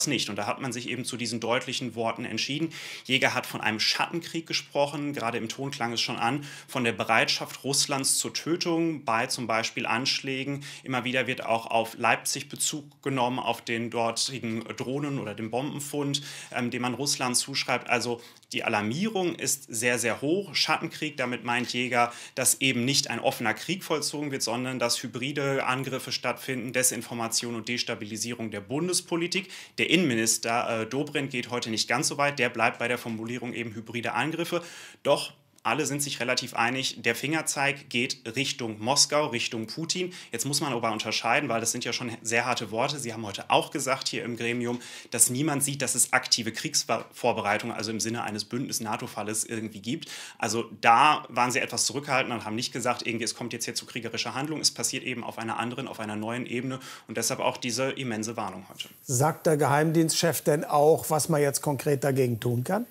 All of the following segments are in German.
nicht. Und da hat man sich eben zu diesen deutlichen Worten entschieden. Jäger hat von einem Schattenkrieg gesprochen, gerade im Ton klang es schon an, von der Bereitschaft Russlands zur Tötung bei zum Beispiel Anschlägen. Immer wieder wird auch auf Leipzig Bezug genommen, auf den dortigen Drohnen- oder den Bombenfund, den man Russland zuschreibt. Also die Alarmierung ist sehr, sehr hoch. Schattenkrieg, damit meint Jäger, dass eben nicht ein offener Krieg vollzogen wird, sondern dass hybride Angriffe stattfinden, Desinformation und Destabilisierung der Bundespolitik. Der Innenminister Dobrindt geht heute nicht ganz so weit. Der bleibt bei der Formulierung eben hybride Angriffe. Doch alle sind sich relativ einig, der Fingerzeig geht Richtung Moskau, Richtung Putin. Jetzt muss man aber unterscheiden, weil das sind ja schon sehr harte Worte. Sie haben heute auch gesagt hier im Gremium, dass niemand sieht, dass es aktive Kriegsvorbereitungen, also im Sinne eines Bündnis-NATO-Falles irgendwie gibt. Also da waren sie etwas zurückhaltend und haben nicht gesagt, irgendwie es kommt jetzt hier zu kriegerischer Handlung. Es passiert eben auf einer anderen, auf einer neuen Ebene und deshalb auch diese immense Warnung heute. Sagt der Geheimdienstchef denn auch, was man jetzt konkret dagegen tun kann?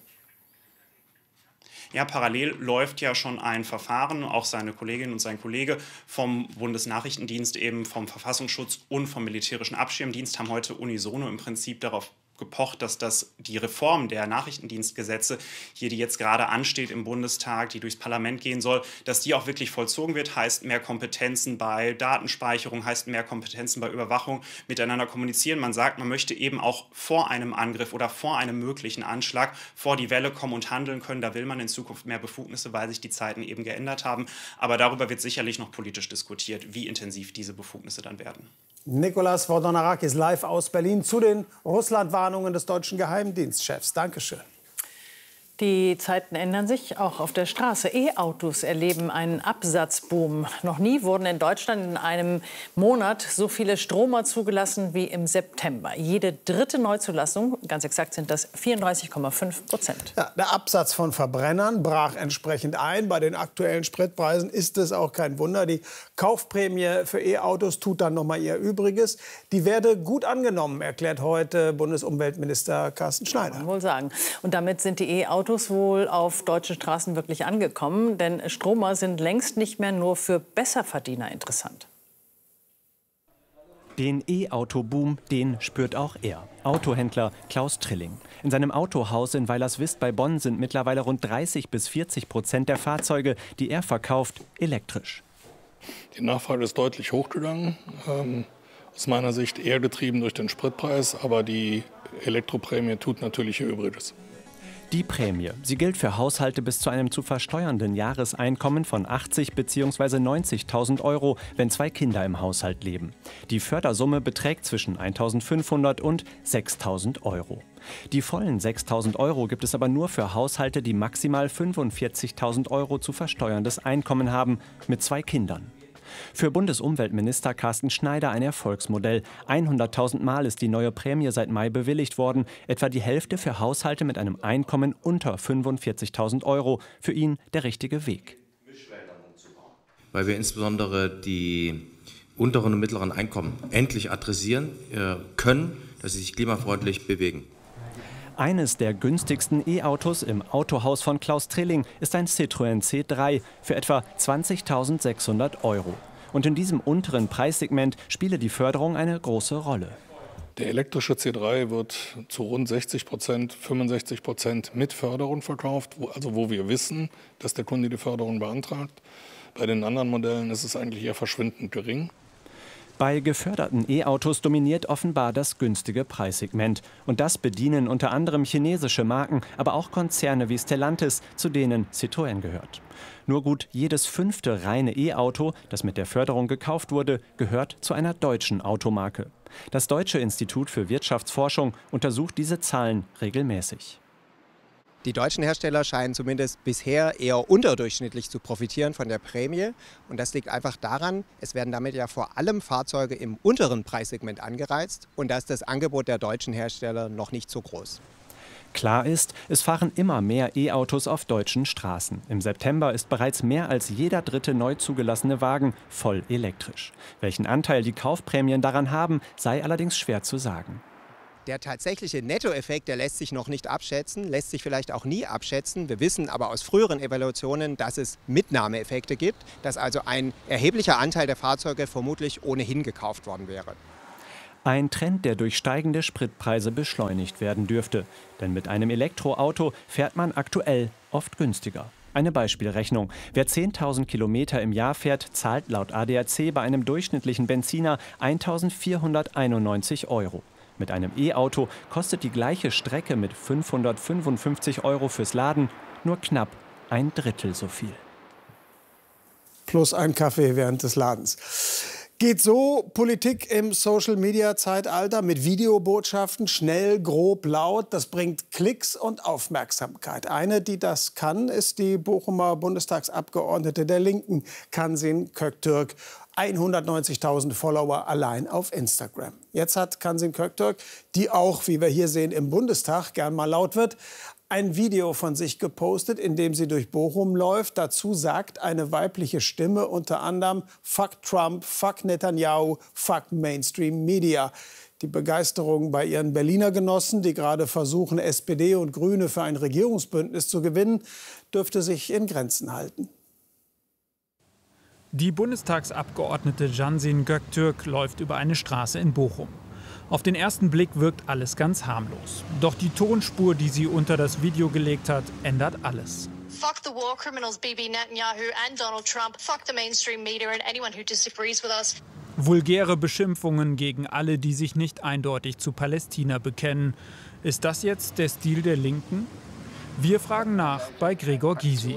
Ja, parallel läuft ja schon ein Verfahren, auch seine Kollegin und sein Kollege vom Bundesnachrichtendienst, eben vom Verfassungsschutz und vom Militärischen Abschirmdienst haben heute unisono im Prinzip darauf gepocht, dass die Reform der Nachrichtendienstgesetze, hier die jetzt gerade ansteht im Bundestag, die durchs Parlament gehen soll, dass die auch wirklich vollzogen wird, heißt mehr Kompetenzen bei Datenspeicherung, heißt mehr Kompetenzen bei Überwachung, miteinander kommunizieren. Man sagt, man möchte eben auch vor einem Angriff oder vor einem möglichen Anschlag vor die Welle kommen und handeln können. Da will man in Zukunft mehr Befugnisse, weil sich die Zeiten eben geändert haben. Aber darüber wird sicherlich noch politisch diskutiert, wie intensiv diese Befugnisse dann werden. Nicolas Vodonarakis live aus Berlin zu den Russlandwarnungen des deutschen Geheimdienstchefs. Dankeschön. Die Zeiten ändern sich, auch auf der Straße. E-Autos erleben einen Absatzboom. Noch nie wurden in Deutschland in einem Monat so viele Stromer zugelassen wie im September. Jede dritte Neuzulassung, ganz exakt sind das 34,5%. Ja, der Absatz von Verbrennern brach entsprechend ein. Bei den aktuellen Spritpreisen ist es auch kein Wunder. Die Kaufprämie für E-Autos tut dann noch mal ihr Übriges. Die werde gut angenommen, erklärt heute Bundesumweltminister Carsten Schneider. Kann man wohl sagen. Und damit sind die E-Autos wohl auf deutschen Straßen wirklich angekommen. Denn Stromer sind längst nicht mehr nur für Besserverdiener interessant. Den E-Auto-Boom, den spürt auch er. Autohändler Klaus Trilling. In seinem Autohaus in Weilerswist bei Bonn sind mittlerweile rund 30-40% der Fahrzeuge, die er verkauft, elektrisch. Die Nachfrage ist deutlich hochgegangen. Aus meiner Sicht eher getrieben durch den Spritpreis, aber die Elektroprämie tut natürlich ihr Übriges. Die Prämie, sie gilt für Haushalte bis zu einem zu versteuernden Jahreseinkommen von 80.000 bzw. 90.000 Euro, wenn 2 Kinder im Haushalt leben. Die Fördersumme beträgt zwischen 1.500 und 6.000 Euro. Die vollen 6.000 Euro gibt es aber nur für Haushalte, die maximal 45.000 Euro zu versteuerndes Einkommen haben, mit 2 Kindern. Für Bundesumweltminister Carsten Schneider ein Erfolgsmodell. 100.000 Mal ist die neue Prämie seit Mai bewilligt worden. Etwa die Hälfte für Haushalte mit einem Einkommen unter 45.000 Euro. Für ihn der richtige Weg. Weil wir insbesondere die unteren und mittleren Einkommen endlich adressieren können, dass sie sich klimafreundlich bewegen. Eines der günstigsten E-Autos im Autohaus von Klaus Trilling ist ein Citroën C3 für etwa 20.600 Euro. Und in diesem unteren Preissegment spiele die Förderung eine große Rolle. Der elektrische C3 wird zu rund 60%, 65% mit Förderung verkauft, also wo wir wissen, dass der Kunde die Förderung beantragt. Bei den anderen Modellen ist es eigentlich eher verschwindend gering. Bei geförderten E-Autos dominiert offenbar das günstige Preissegment. Und das bedienen unter anderem chinesische Marken, aber auch Konzerne wie Stellantis, zu denen Citroën gehört. Nur gut jedes 5. reine E-Auto, das mit der Förderung gekauft wurde, gehört zu einer deutschen Automarke. Das Deutsche Institut für Wirtschaftsforschung untersucht diese Zahlen regelmäßig. Die deutschen Hersteller scheinen zumindest bisher eher unterdurchschnittlich zu profitieren von der Prämie. Und das liegt einfach daran, es werden damit ja vor allem Fahrzeuge im unteren Preissegment angereizt. Und da ist das Angebot der deutschen Hersteller noch nicht so groß. Klar ist, es fahren immer mehr E-Autos auf deutschen Straßen. Im September ist bereits mehr als jeder dritte neu zugelassene Wagen voll elektrisch. Welchen Anteil die Kaufprämien daran haben, sei allerdings schwer zu sagen. Der tatsächliche Nettoeffekt, der lässt sich noch nicht abschätzen, lässt sich vielleicht auch nie abschätzen. Wir wissen aber aus früheren Evaluationen, dass es Mitnahmeeffekte gibt, dass also ein erheblicher Anteil der Fahrzeuge vermutlich ohnehin gekauft worden wäre. Ein Trend, der durch steigende Spritpreise beschleunigt werden dürfte. Denn mit einem Elektroauto fährt man aktuell oft günstiger. Eine Beispielrechnung. Wer 10.000 Kilometer im Jahr fährt, zahlt laut ADAC bei einem durchschnittlichen Benziner 1.491 €. Mit einem E-Auto kostet die gleiche Strecke mit 555 € fürs Laden nur knapp ein Drittel so viel. Plus ein Kaffee während des Ladens. Geht so Politik im Social-Media-Zeitalter mit Videobotschaften, schnell, grob, laut. Das bringt Klicks und Aufmerksamkeit. Eine, die das kann, ist die Bochumer Bundestagsabgeordnete der Linken, Cansin Köktürk. 190.000 Follower allein auf Instagram. Jetzt hat Cansin Köktürk, die auch, wie wir hier sehen, im Bundestag gern mal laut wird, ein Video von sich gepostet, in dem sie durch Bochum läuft. Dazu sagt eine weibliche Stimme unter anderem Fuck Trump, fuck Netanyahu, fuck Mainstream Media. Die Begeisterung bei ihren Berliner Genossen, die gerade versuchen, SPD und Grüne für ein Regierungsbündnis zu gewinnen, dürfte sich in Grenzen halten. Die Bundestagsabgeordnete Cansin Köktürk läuft über eine Straße in Bochum. Auf den ersten Blick wirkt alles ganz harmlos. Doch die Tonspur, die sie unter das Video gelegt hat, ändert alles. Fuck the war criminals, Bibi Netanyahu and Donald Trump. Fuck the mainstream media and anyone who disagrees with us. Vulgäre Beschimpfungen gegen alle, die sich nicht eindeutig zu Palästina bekennen. Ist das jetzt der Stil der Linken? Wir fragen nach bei Gregor Gysi.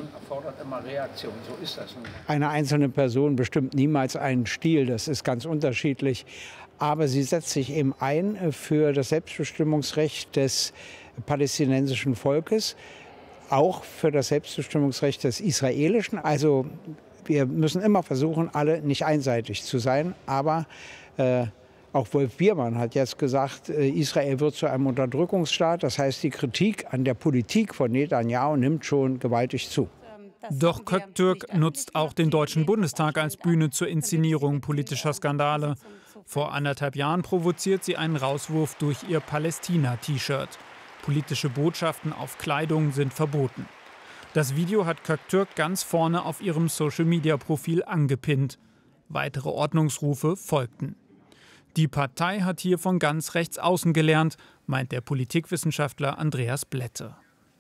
Eine einzelne Person bestimmt niemals einen Stil, das ist ganz unterschiedlich. Aber sie setzt sich eben ein für das Selbstbestimmungsrecht des palästinensischen Volkes, auch für das Selbstbestimmungsrecht des israelischen. Also wir müssen immer versuchen, alle nicht einseitig zu sein. Aber auch Wolf Biermann hat jetzt gesagt, Israel wird zu einem Unterdrückungsstaat. Das heißt, die Kritik an der Politik von Netanyahu nimmt schon gewaltig zu. Doch Köktürk nutzt auch den Deutschen Bundestag als Bühne zur Inszenierung politischer Skandale. Vor 1,5 Jahren provoziert sie einen Rauswurf durch ihr Palästina-T-Shirt. Politische Botschaften auf Kleidung sind verboten. Das Video hat Köktürk ganz vorne auf ihrem Social-Media-Profil angepinnt. Weitere Ordnungsrufe folgten. Die Partei hat hier von ganz rechts außen gelernt, meint der Politikwissenschaftler Andreas Blätte.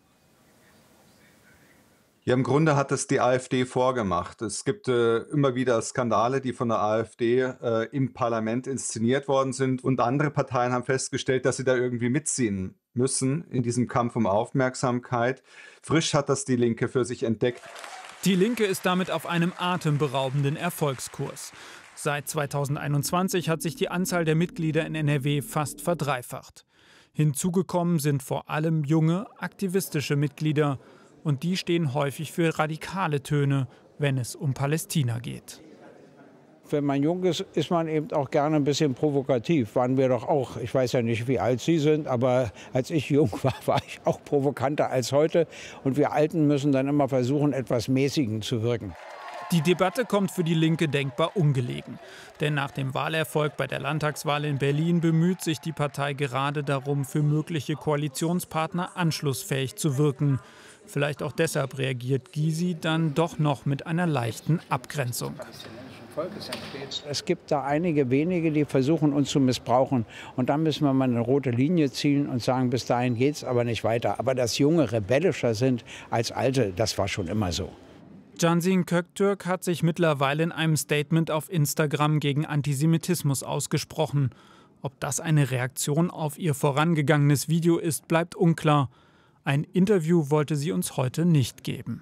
Ja, im Grunde hat es die AfD vorgemacht. Es gibt immer wieder Skandale, die von der AfD im Parlament inszeniert worden sind. Und andere Parteien haben festgestellt, dass sie da irgendwie mitziehen müssen in diesem Kampf um Aufmerksamkeit. Frisch hat das die Linke für sich entdeckt. Die Linke ist damit auf einem atemberaubenden Erfolgskurs. Seit 2021 hat sich die Anzahl der Mitglieder in NRW fast verdreifacht. Hinzugekommen sind vor allem junge, aktivistische Mitglieder. Und die stehen häufig für radikale Töne, wenn es um Palästina geht. Wenn man jung ist, ist man eben auch gerne ein bisschen provokativ. Waren wir doch auch. Ich weiß ja nicht, wie alt Sie sind, aber als ich jung war, war ich auch provokanter als heute. Und wir Alten müssen dann immer versuchen, etwas mäßigend zu wirken. Die Debatte kommt für die Linke denkbar ungelegen. Denn nach dem Wahlerfolg bei der Landtagswahl in Berlin bemüht sich die Partei gerade darum, für mögliche Koalitionspartner anschlussfähig zu wirken. Vielleicht auch deshalb reagiert Gysi dann doch noch mit einer leichten Abgrenzung. Es gibt da einige wenige, die versuchen, uns zu missbrauchen. Und dann müssen wir mal eine rote Linie ziehen und sagen, bis dahin geht's, aber nicht weiter. Aber dass Junge rebellischer sind als Alte, das war schon immer so. Cansin Köktürk hat sich mittlerweile in einem Statement auf Instagram gegen Antisemitismus ausgesprochen. Ob das eine Reaktion auf ihr vorangegangenes Video ist, bleibt unklar. Ein Interview wollte sie uns heute nicht geben.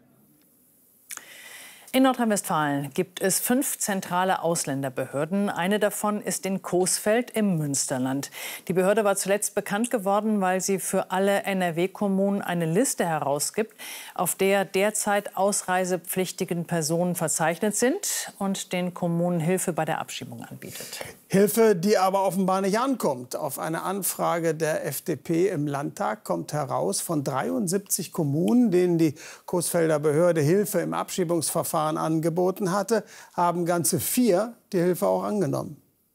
In Nordrhein-Westfalen gibt es 5 zentrale Ausländerbehörden. Eine davon ist in Coesfeld im Münsterland. Die Behörde war zuletzt bekannt geworden, weil sie für alle NRW-Kommunen eine Liste herausgibt, auf der derzeit ausreisepflichtigen Personen verzeichnet sind und den Kommunen Hilfe bei der Abschiebung anbietet. Hilfe, die aber offenbar nicht ankommt. Auf eine Anfrage der FDP im Landtag kommt heraus, von 73 Kommunen, denen die Coesfelder Behörde Hilfe im Abschiebungsverfahren angeboten hatte, haben ganze 4 die Hilfe auch angenommen.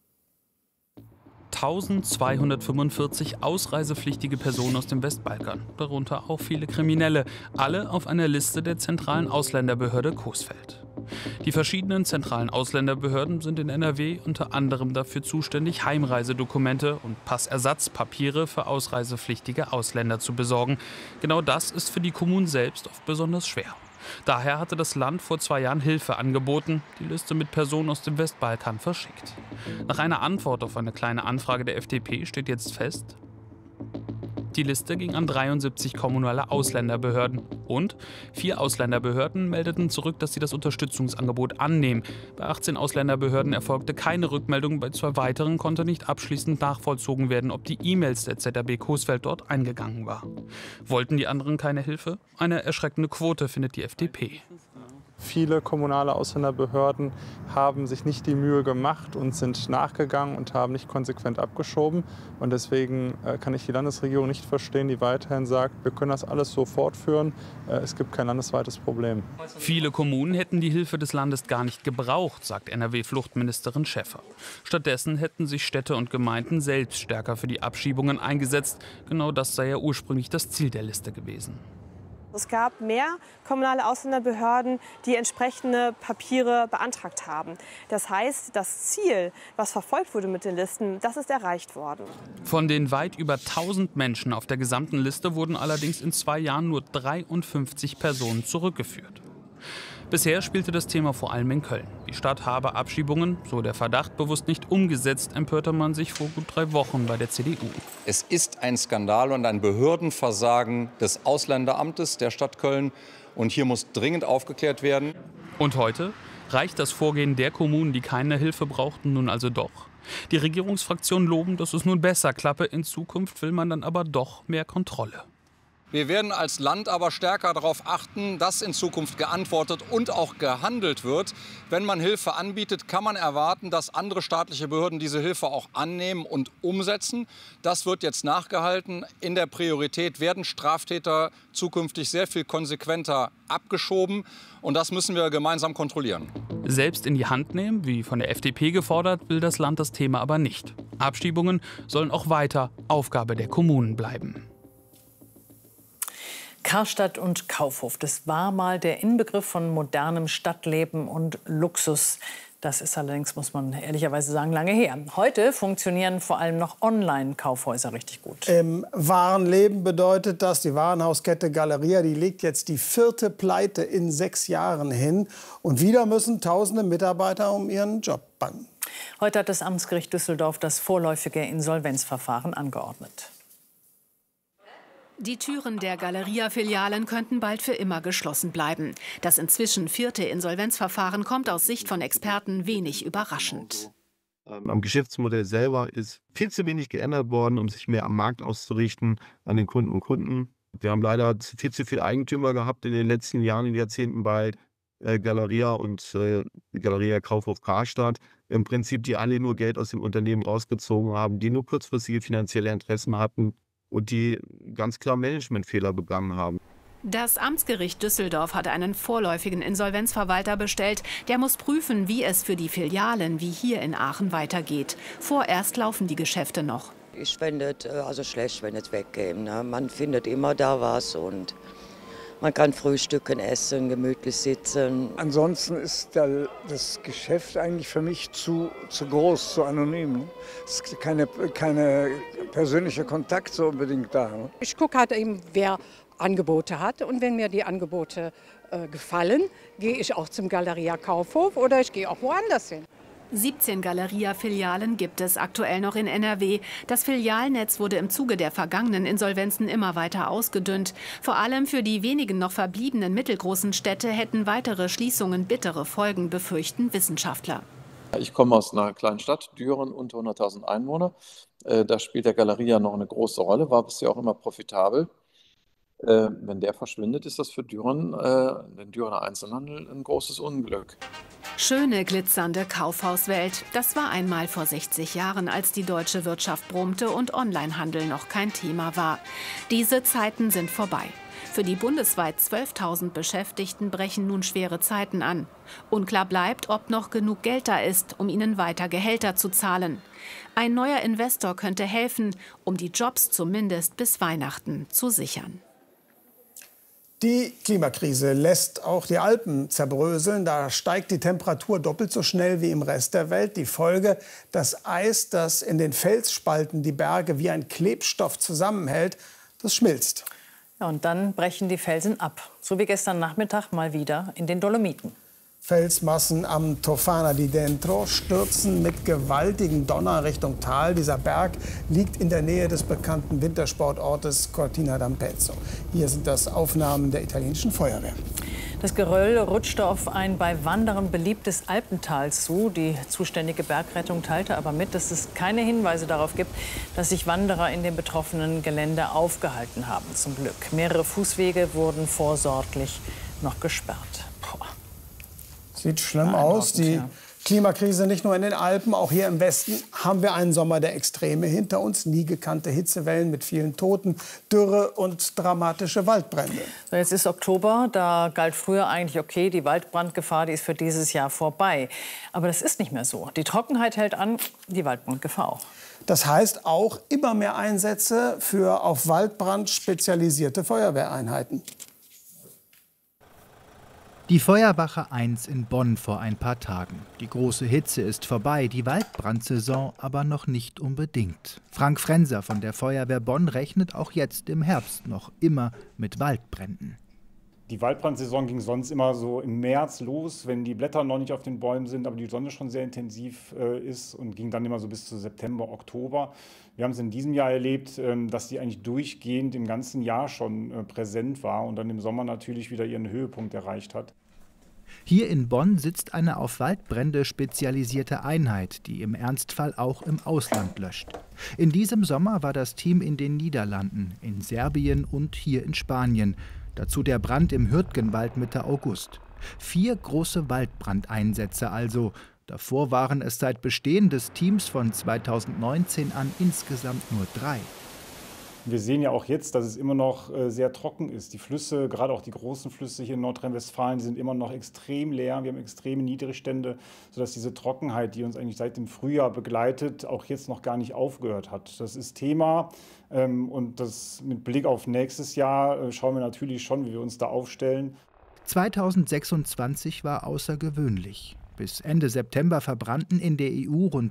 1245 ausreisepflichtige Personen aus dem Westbalkan, darunter auch viele Kriminelle, alle auf einer Liste der zentralen Ausländerbehörde Coesfeld. Die verschiedenen zentralen Ausländerbehörden sind in NRW unter anderem dafür zuständig, Heimreisedokumente und Passersatzpapiere für ausreisepflichtige Ausländer zu besorgen. Genau das ist für die Kommunen selbst oft besonders schwer. Daher hatte das Land vor 2 Jahren Hilfe angeboten, die Liste mit Personen aus dem Westbalkan verschickt. Nach einer Antwort auf eine kleine Anfrage der FDP steht jetzt fest: Die Liste ging an 73 kommunale Ausländerbehörden. Und 4 Ausländerbehörden meldeten zurück, dass sie das Unterstützungsangebot annehmen. Bei 18 Ausländerbehörden erfolgte keine Rückmeldung, bei 2 weiteren konnte nicht abschließend nachvollzogen werden, ob die E-Mails der ZRB Coesfeld dort eingegangen war. Wollten die anderen keine Hilfe? Eine erschreckende Quote findet die FDP. Viele kommunale Ausländerbehörden haben sich nicht die Mühe gemacht und sind nachgegangen und haben nicht konsequent abgeschoben. Und deswegen kann ich die Landesregierung nicht verstehen, die weiterhin sagt, wir können das alles so fortführen, es gibt kein landesweites Problem. Viele Kommunen hätten die Hilfe des Landes gar nicht gebraucht, sagt NRW-Fluchtministerin Schäffer. Stattdessen hätten sich Städte und Gemeinden selbst stärker für die Abschiebungen eingesetzt. Genau das sei ja ursprünglich das Ziel der Liste gewesen. Es gab mehr kommunale Ausländerbehörden, die entsprechende Papiere beantragt haben. Das heißt, das Ziel, was verfolgt wurde mit den Listen, das ist erreicht worden. Von den weit über 1000 Menschen auf der gesamten Liste wurden allerdings in 2 Jahren nur 53 Personen zurückgeführt. Bisher spielte das Thema vor allem in Köln. Die Stadt habe Abschiebungen, so der Verdacht, bewusst nicht umgesetzt, empörte man sich vor gut 3 Wochen bei der CDU. Es ist ein Skandal und ein Behördenversagen des Ausländeramtes der Stadt Köln. Und hier muss dringend aufgeklärt werden. Und heute reicht das Vorgehen der Kommunen, die keine Hilfe brauchten, nun also doch. Die Regierungsfraktionen loben, dass es nun besser klappe. In Zukunft will man dann aber doch mehr Kontrolle. Wir werden als Land aber stärker darauf achten, dass in Zukunft geantwortet und auch gehandelt wird. Wenn man Hilfe anbietet, kann man erwarten, dass andere staatliche Behörden diese Hilfe auch annehmen und umsetzen. Das wird jetzt nachgehalten. In der Priorität werden Straftäter zukünftig sehr viel konsequenter abgeschoben. Und das müssen wir gemeinsam kontrollieren. Selbst in die Hand nehmen, wie von der FDP gefordert, will das Land das Thema aber nicht. Abschiebungen sollen auch weiter Aufgabe der Kommunen bleiben. Karstadt und Kaufhof, das war mal der Inbegriff von modernem Stadtleben und Luxus. Das ist allerdings, muss man ehrlicherweise sagen, lange her. Heute funktionieren vor allem noch Online-Kaufhäuser richtig gut. Im Warenleben bedeutet das, die Warenhauskette Galeria, die legt jetzt die 4. Pleite in 6 Jahren hin. Und wieder müssen tausende Mitarbeiter um ihren Job bangen. Heute hat das Amtsgericht Düsseldorf das vorläufige Insolvenzverfahren angeordnet. Die Türen der Galeria-Filialen könnten bald für immer geschlossen bleiben. Das inzwischen 4. Insolvenzverfahren kommt aus Sicht von Experten wenig überraschend. Am Geschäftsmodell selber ist viel zu wenig geändert worden, um sich mehr am Markt auszurichten, an den Kunden und Kunden. Wir haben leider viel zu viele Eigentümer gehabt in den letzten Jahren, in den Jahrzehnten bei Galeria und Galeria Kaufhof Karstadt. Im Prinzip, die alle nur Geld aus dem Unternehmen rausgezogen haben, die nur kurzfristige finanzielle Interessen hatten und die ganz klar Managementfehler begangen haben. Das Amtsgericht Düsseldorf hat einen vorläufigen Insolvenzverwalter bestellt. Der muss prüfen, wie es für die Filialen wie hier in Aachen weitergeht. Vorerst laufen die Geschäfte noch. Ich fände es also schlecht, wenn es wegkäme. Ne? Man findet immer da was und man kann frühstücken, essen, gemütlich sitzen. Ansonsten ist das Geschäft eigentlich für mich zu groß, zu anonym. Es ist keine persönliche Kontakt so unbedingt da. Ne? Ich gucke halt eben, wer Angebote hat. Und wenn mir die Angebote gefallen, gehe ich auch zum Galeria Kaufhof oder ich gehe auch woanders hin. 17 Galeria-Filialen gibt es aktuell noch in NRW. Das Filialnetz wurde im Zuge der vergangenen Insolvenzen immer weiter ausgedünnt. Vor allem für die wenigen noch verbliebenen mittelgroßen Städte hätten weitere Schließungen bittere Folgen, befürchten Wissenschaftler. Ich komme aus einer kleinen Stadt, Düren, unter 100.000 Einwohner. Da spielt der Galeria noch eine große Rolle, war bisher auch immer profitabel. Wenn der verschwindet, ist das für Düren, den Dürener Einzelhandel, ein großes Unglück. Schöne, glitzernde Kaufhauswelt. Das war einmal vor 60 Jahren, als die deutsche Wirtschaft brummte und Onlinehandel noch kein Thema war. Diese Zeiten sind vorbei. Für die bundesweit 12.000 Beschäftigten brechen nun schwere Zeiten an. Unklar bleibt, ob noch genug Geld da ist, um ihnen weiter Gehälter zu zahlen. Ein neuer Investor könnte helfen, um die Jobs zumindest bis Weihnachten zu sichern. Die Klimakrise lässt auch die Alpen zerbröseln. Da steigt die Temperatur doppelt so schnell wie im Rest der Welt. Die Folge: das Eis, das in den Felsspalten die Berge wie ein Klebstoff zusammenhält, das schmilzt. Ja, und dann brechen die Felsen ab. So wie gestern Nachmittag mal wieder in den Dolomiten. Felsmassen am Tofana di Dentro stürzen mit gewaltigem Donner Richtung Tal. Dieser Berg liegt in der Nähe des bekannten Wintersportortes Cortina d'Ampezzo. Hier sind das Aufnahmen der italienischen Feuerwehr. Das Geröll rutschte auf ein bei Wanderern beliebtes Alpental zu. Die zuständige Bergrettung teilte aber mit, dass es keine Hinweise darauf gibt, dass sich Wanderer in dem betroffenen Gelände aufgehalten haben. Zum Glück. Mehrere Fußwege wurden vorsorglich noch gesperrt. Boah. Sieht schlimm aus. Die Klimakrise nicht nur in den Alpen, auch hier im Westen haben wir einen Sommer der Extreme hinter uns. Nie gekannte Hitzewellen mit vielen Toten, Dürre und dramatische Waldbrände. So, jetzt ist Oktober, da galt früher eigentlich, okay, die Waldbrandgefahr, die ist für dieses Jahr vorbei. Aber das ist nicht mehr so. Die Trockenheit hält an, die Waldbrandgefahr auch. Das heißt auch immer mehr Einsätze für auf Waldbrand spezialisierte Feuerwehreinheiten. Die Feuerwache 1 in Bonn vor ein paar Tagen. Die große Hitze ist vorbei, die Waldbrandsaison aber noch nicht unbedingt. Frank Frenser von der Feuerwehr Bonn rechnet auch jetzt im Herbst noch immer mit Waldbränden. Die Waldbrandsaison ging sonst immer so im März los, wenn die Blätter noch nicht auf den Bäumen sind, aber die Sonne schon sehr intensiv ist, und ging dann immer so bis zu September, Oktober. Wir haben es in diesem Jahr erlebt, dass die eigentlich durchgehend im ganzen Jahr schon präsent war und dann im Sommer natürlich wieder ihren Höhepunkt erreicht hat. Hier in Bonn sitzt eine auf Waldbrände spezialisierte Einheit, die im Ernstfall auch im Ausland löscht. In diesem Sommer war das Team in den Niederlanden, in Serbien und hier in Spanien. Dazu der Brand im Hürtgenwald Mitte August. 4 große Waldbrandeinsätze also. Davor waren es seit Bestehen des Teams von 2019 an insgesamt nur 3. Wir sehen ja auch jetzt, dass es immer noch sehr trocken ist. Die Flüsse, gerade auch die großen Flüsse hier in Nordrhein-Westfalen, die sind immer noch extrem leer. Wir haben extreme Niedrigstände, sodass diese Trockenheit, die uns eigentlich seit dem Frühjahr begleitet, auch jetzt noch gar nicht aufgehört hat. Das ist Thema. Und das mit Blick auf nächstes Jahr schauen wir natürlich schon, wie wir uns da aufstellen. 2026 war außergewöhnlich. Bis Ende September verbrannten in der EU rund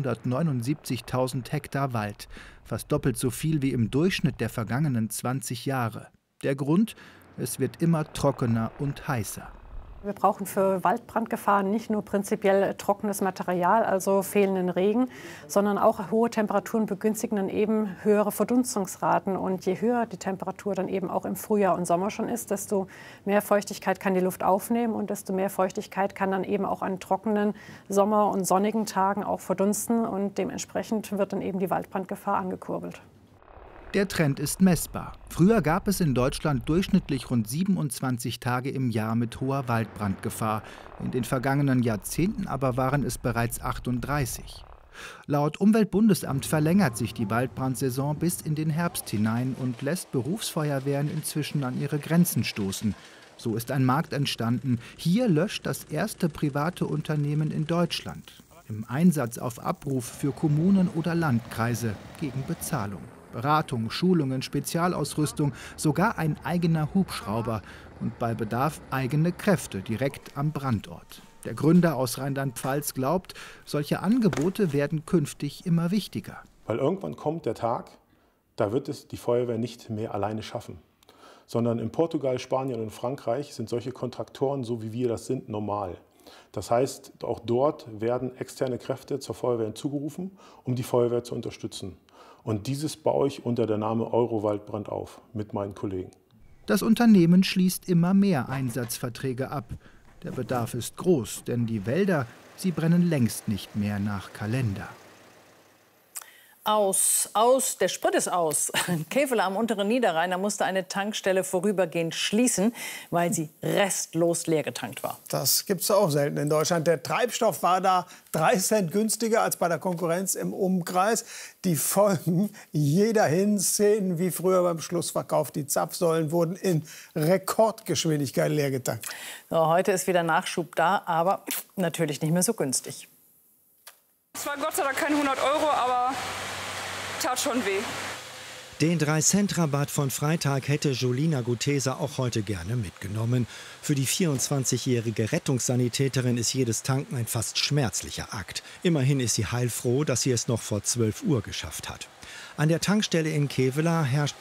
679.000 Hektar Wald, fast doppelt so viel wie im Durchschnitt der vergangenen 20 Jahre. Der Grund: es wird immer trockener und heißer. Wir brauchen für Waldbrandgefahren nicht nur prinzipiell trockenes Material, also fehlenden Regen, sondern auch hohe Temperaturen begünstigen dann eben höhere Verdunstungsraten. Und je höher die Temperatur dann eben auch im Frühjahr und Sommer schon ist, desto mehr Feuchtigkeit kann die Luft aufnehmen und desto mehr Feuchtigkeit kann dann eben auch an trockenen Sommer- und sonnigen Tagen auch verdunsten. Und dementsprechend wird dann eben die Waldbrandgefahr angekurbelt. Der Trend ist messbar. Früher gab es in Deutschland durchschnittlich rund 27 Tage im Jahr mit hoher Waldbrandgefahr. In den vergangenen Jahrzehnten aber waren es bereits 38. Laut Umweltbundesamt verlängert sich die Waldbrandsaison bis in den Herbst hinein und lässt Berufsfeuerwehren inzwischen an ihre Grenzen stoßen. So ist ein Markt entstanden. Hier löscht das erste private Unternehmen in Deutschland. Im Einsatz auf Abruf für Kommunen oder Landkreise gegen Bezahlung. Beratung, Schulungen, Spezialausrüstung, sogar ein eigener Hubschrauber und bei Bedarf eigene Kräfte direkt am Brandort. Der Gründer aus Rheinland-Pfalz glaubt, solche Angebote werden künftig immer wichtiger. Weil irgendwann kommt der Tag, da wird es die Feuerwehr nicht mehr alleine schaffen, sondern in Portugal, Spanien und Frankreich sind solche Kontraktoren, so wie wir das sind, normal. Das heißt, auch dort werden externe Kräfte zur Feuerwehr hinzugerufen, um die Feuerwehr zu unterstützen. Und dieses baue ich unter der Name Eurowaldbrand auf mit meinen Kollegen. Das Unternehmen schließt immer mehr Einsatzverträge ab. Der Bedarf ist groß, denn die Wälder, sie brennen längst nicht mehr nach Kalender. Der Sprit ist aus. Kevela am unteren Niederrhein, da musste eine Tankstelle vorübergehend schließen, weil sie restlos leer getankt war. Das gibt es auch selten in Deutschland. Der Treibstoff war da 3 Cent günstiger als bei der Konkurrenz im Umkreis. Die Folgen: jederhin Szenen wie früher beim Schlussverkauf. Die Zapfsäulen wurden in Rekordgeschwindigkeit leer getankt. So, heute ist wieder Nachschub da, aber natürlich nicht mehr so günstig. Es war Gott sei Dank keine 100 €, aber tat schon weh. Den 3-Cent-Rabatt von Freitag hätte Jolina Gutesa auch heute gerne mitgenommen. Für die 24-jährige Rettungssanitäterin ist jedes Tanken ein fast schmerzlicher Akt. Immerhin ist sie heilfroh, dass sie es noch vor 12 Uhr geschafft hat. An der Tankstelle in Kevela herrscht